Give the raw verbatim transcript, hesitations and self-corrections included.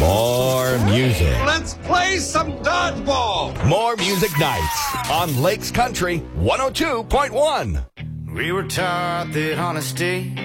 More music. Let's play some dodgeball. More music nights on Lakes Country one oh two point one. We were taught that honesty